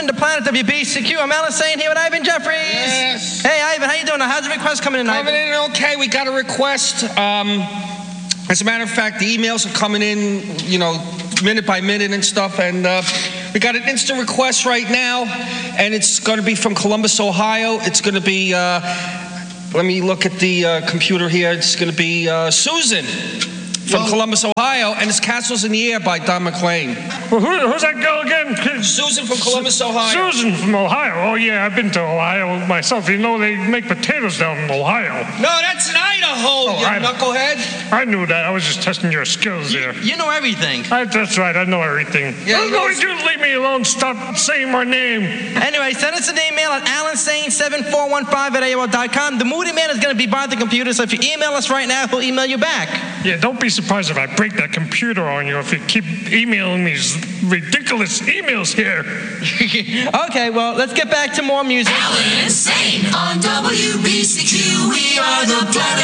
the planet WBCQ. I'm Alan Sane here with Ivan Jeffries. Yes. Hey, Ivan, how you doing? How's the request coming in, Ivan? Coming in okay. We got a request. As a matter of fact, the emails are coming in, minute by minute and stuff. And we got an instant request right now, and it's going to be from Columbus, Ohio. It's going to be, let me look at the computer here. It's going to be Susan from Columbus, Ohio, and it's Castles in the Air by Don McLean. Well, who's that girl again? Susan from Columbus, Ohio. Susan from Ohio. Oh, yeah, I've been to Ohio myself. You know they make potatoes down in Ohio. No, that's in Idaho, you knucklehead. I knew that. I was just testing your skills there. You know everything. That's right. I know everything. Yeah, You leave me alone. Stop saying my name. Anyway, send us an email at alansane7415@AOL.com. The Moody Man is going to be by the computer, so if you email us right now, he'll email you back. Yeah, don't be surprised if I break that computer on you if you keep emailing these ridiculous emails here. Okay, well, let's get back to more music. Alan Sane on WBCQ. We are the planet